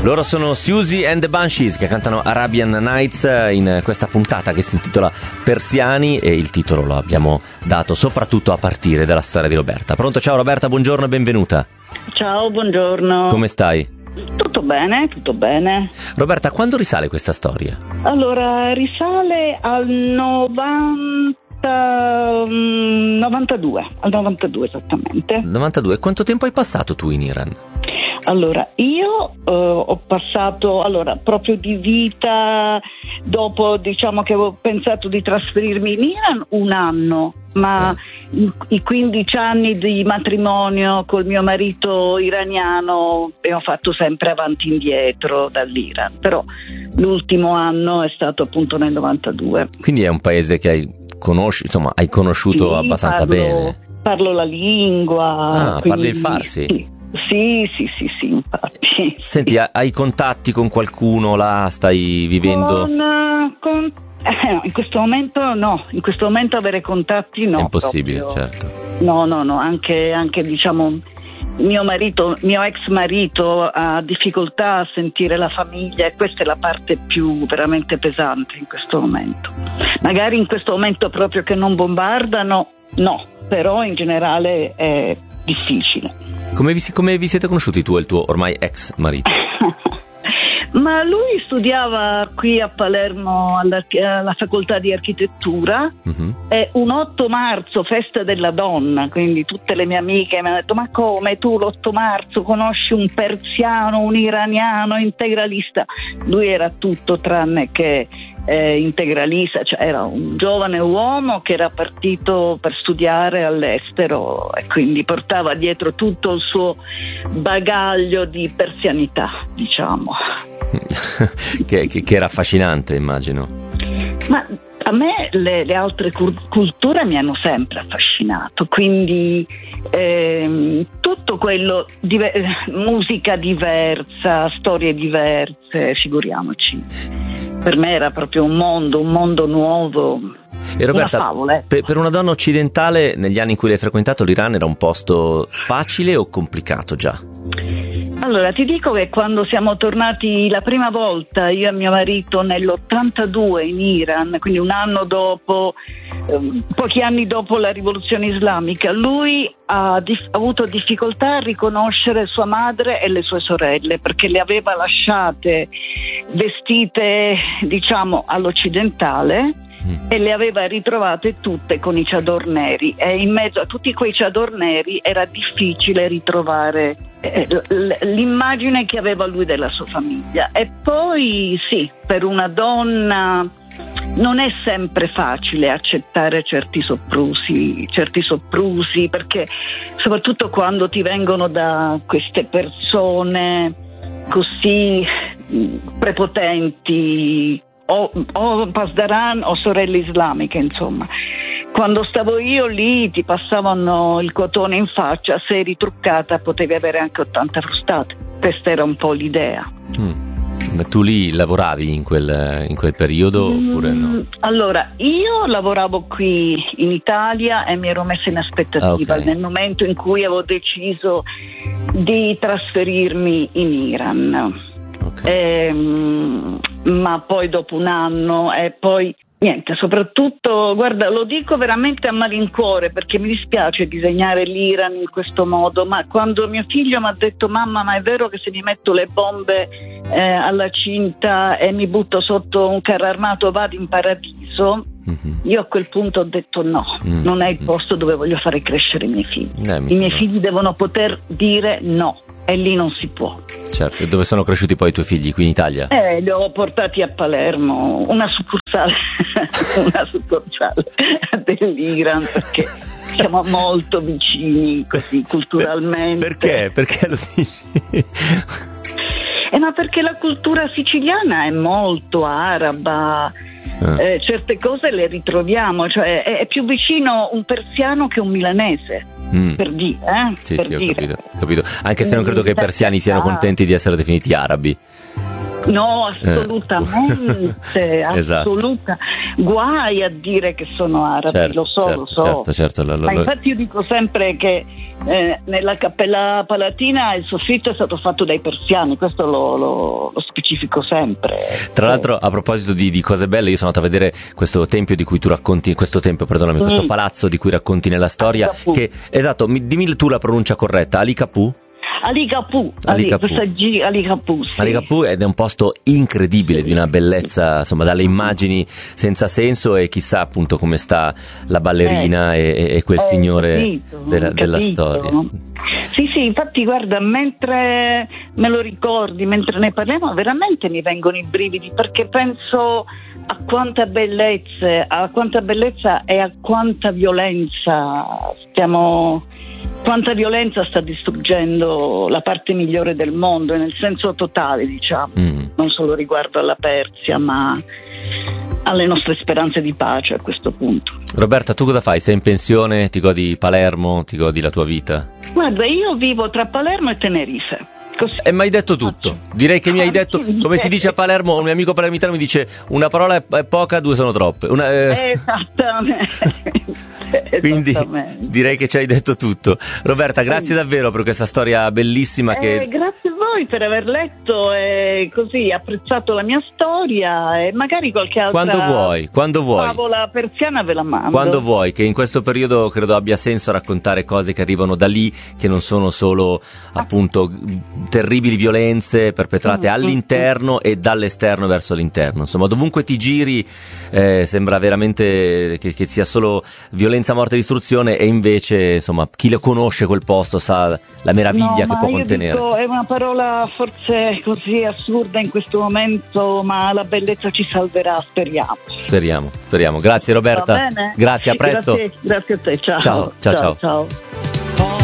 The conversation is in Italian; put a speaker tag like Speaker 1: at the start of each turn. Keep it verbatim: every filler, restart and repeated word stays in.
Speaker 1: Loro sono Siouxsie and the Banshees che cantano Arabian Nights in questa puntata che si intitola Persiani, e il titolo lo abbiamo dato soprattutto a partire dalla storia di Roberta. Pronto? Ciao Roberta, buongiorno e benvenuta.
Speaker 2: Ciao, buongiorno.
Speaker 1: Come stai?
Speaker 2: Tutto bene, tutto bene.
Speaker 1: Roberta, quando risale questa storia?
Speaker 2: Allora, risale al novanta, novantadue, al novantadue esattamente.
Speaker 1: novantadue. Quanto tempo hai passato tu in Iran?
Speaker 2: Allora, io eh, ho passato, allora, proprio di vita, dopo diciamo che avevo pensato di trasferirmi in Iran, un anno, ma i, i quindici anni di matrimonio col mio marito iraniano abbiamo fatto sempre avanti e indietro dall'Iran, però l'ultimo anno è stato appunto nel novantadue.
Speaker 1: Quindi è un paese che hai, conosci, insomma, hai conosciuto
Speaker 2: Sì,
Speaker 1: abbastanza
Speaker 2: parlo,
Speaker 1: bene?
Speaker 2: Parlo la lingua.
Speaker 1: Ah,
Speaker 2: quindi,
Speaker 1: parli il farsi?
Speaker 2: Sì. Sì, sì, sì, sì, infatti.
Speaker 1: Senti, hai contatti con qualcuno là? Stai vivendo?
Speaker 2: Con, con, eh, no, in questo momento no, in questo momento avere contatti no.
Speaker 1: È impossibile,
Speaker 2: proprio.
Speaker 1: certo.
Speaker 2: No, no, no, anche, anche diciamo mio marito, mio ex marito ha difficoltà a sentire la famiglia e questa è la parte più veramente pesante in questo momento. Magari in questo momento proprio che non bombardano, no, però in generale è difficile.
Speaker 1: Come vi, come vi siete conosciuti tu e il tuo ormai ex marito?
Speaker 2: Ma lui studiava qui a Palermo alla, alla facoltà di architettura. Uh-huh. E un otto marzo, festa della donna, quindi tutte le mie amiche mi hanno detto: ma come, tu l'otto marzo conosci un persiano, un iraniano integralista? Lui era tutto tranne che eh, integralista, cioè era un giovane uomo che era partito per studiare all'estero e quindi portava dietro tutto il suo bagaglio di persianità, diciamo.
Speaker 1: che, che, che era affascinante, immagino.
Speaker 2: Ma a me le, le altre culture mi hanno sempre affascinato, quindi ehm, tutto quello, diver- musica diversa, storie diverse, figuriamoci. Per me era proprio un mondo, un mondo nuovo.
Speaker 1: E Roberta,
Speaker 2: una favola, ecco.
Speaker 1: per, per una donna occidentale, negli anni in cui l'hai frequentato, l'Iran era un posto facile o complicato già?
Speaker 2: Allora, ti dico che quando siamo tornati la prima volta, io e mio marito, nell'ottantadue in Iran, quindi un anno dopo, eh, pochi anni dopo la rivoluzione islamica, lui ha, dif- ha avuto difficoltà a riconoscere sua madre e le sue sorelle, perché le aveva lasciate vestite, diciamo, all'occidentale, e le aveva ritrovate tutte con i chador neri, e in mezzo a tutti quei chador neri era difficile ritrovare eh, l'immagine che aveva lui della sua famiglia. E poi sì, per una donna non è sempre facile accettare certi soprusi, certi soprusi, perché soprattutto quando ti vengono da queste persone così prepotenti, o, o Pasdaran o sorelle islamiche, insomma. Quando stavo io lì ti passavano il cotone in faccia, se eri truccata potevi avere anche ottanta frustate. Questa era un po' l'idea.
Speaker 1: Mm. Ma tu lì lavoravi in quel, in quel periodo oppure no?
Speaker 2: Mm, allora, io lavoravo qui in Italia e mi ero messa in aspettativa
Speaker 1: okay.
Speaker 2: nel momento in cui avevo deciso di trasferirmi in Iran.
Speaker 1: Okay.
Speaker 2: Ehm, ma poi dopo un anno e poi niente, soprattutto guarda, lo dico veramente a malincuore perché mi dispiace disegnare l'Iran in questo modo, ma quando mio figlio mi ha detto: mamma, ma è vero che se mi metto le bombe eh, alla cinta e mi butto sotto un carro armato vado in paradiso, mm-hmm. io a quel punto ho detto no, mm-hmm. non è il posto dove voglio fare crescere i miei figli.
Speaker 1: Eh, mi
Speaker 2: I miei
Speaker 1: sembra.
Speaker 2: figli devono poter dire no. E lì non si può.
Speaker 1: Certo, e dove sono cresciuti poi i tuoi figli? Qui in Italia?
Speaker 2: Eh, li ho portati a Palermo, una succursale, una succursale dell'Iran, perché siamo molto vicini così culturalmente.
Speaker 1: Perché? Perché lo dici?
Speaker 2: Eh, ma perché la cultura siciliana è molto araba. Ah. Eh, certe cose le ritroviamo, cioè è, è più vicino un persiano che un milanese, mm. per dire, eh?
Speaker 1: Sì,
Speaker 2: per
Speaker 1: sì,
Speaker 2: dire.
Speaker 1: Ho capito, ho capito. Anche se non credo che i persiani siano contenti di essere definiti arabi.
Speaker 2: No, assolutamente,
Speaker 1: eh.
Speaker 2: assoluta. Esatto. Guai a dire che sono arabi,
Speaker 1: certo,
Speaker 2: lo so,
Speaker 1: certo,
Speaker 2: lo so.
Speaker 1: Certo, certo, lo, lo,
Speaker 2: Ma infatti io dico sempre che eh, nella Cappella Palatina il soffitto è stato fatto dai persiani, questo lo, lo, lo specifico sempre.
Speaker 1: Tra l'altro, a proposito di, di cose belle, io sono andato a vedere questo tempio di cui tu racconti, questo tempio, perdonami, mm. questo palazzo di cui racconti nella storia, che, esatto, mi, dimmi tu la pronuncia corretta, Ali Capu?
Speaker 2: Ali Capu, Ali, Ali, questa G, Ali Capu, sì.
Speaker 1: Ali Capu, ed è un posto incredibile, di una bellezza, insomma, dalle immagini senza senso, e chissà appunto come sta la ballerina eh, e, e quel eh, signore
Speaker 2: capito,
Speaker 1: della, della storia.
Speaker 2: Sì, sì, infatti guarda, mentre me lo ricordi, mentre ne parliamo, veramente mi vengono i brividi, perché penso a quanta bellezza, a quanta bellezza e a quanta violenza stiamo... quanta violenza sta distruggendo la parte migliore del mondo, e nel senso totale, diciamo, mm. non solo riguardo alla Persia, ma alle nostre speranze di pace a questo punto.
Speaker 1: Roberta, tu cosa fai? Sei in pensione? Ti godi Palermo? Ti godi la tua vita?
Speaker 2: Guarda, io vivo tra Palermo e Tenerife. Così.
Speaker 1: E mi hai detto tutto. Direi che mi hai detto, come si dice a Palermo, un mio amico palermitano mi dice: una parola è poca, due sono troppe. Una, eh...
Speaker 2: Esattamente.
Speaker 1: Quindi direi che ci hai detto tutto. Roberta, grazie davvero per questa storia bellissima. Che...
Speaker 2: Eh, grazie a voi per aver letto e così apprezzato la mia storia, e magari qualche altra
Speaker 1: quando vuoi, quando vuoi.
Speaker 2: favola persiana ve la mando.
Speaker 1: Quando vuoi, che in questo periodo credo abbia senso raccontare cose che arrivano da lì, che non sono solo appunto terribili violenze perpetrate all'interno e dall'esterno verso l'interno. Insomma, dovunque ti giri eh, sembra veramente che, che sia solo violenza, morte e distruzione, e invece insomma chi lo conosce quel posto sa la meraviglia
Speaker 2: no,
Speaker 1: che può contenere.
Speaker 2: Dico, è una parola forse così assurda in questo momento, ma la bellezza ci salverà, speriamo.
Speaker 1: Speriamo, speriamo. Grazie Roberta.
Speaker 2: Va bene?
Speaker 1: Grazie, a presto.
Speaker 2: Grazie, grazie a te, ciao.
Speaker 1: Ciao, ciao, ciao.
Speaker 2: ciao. ciao.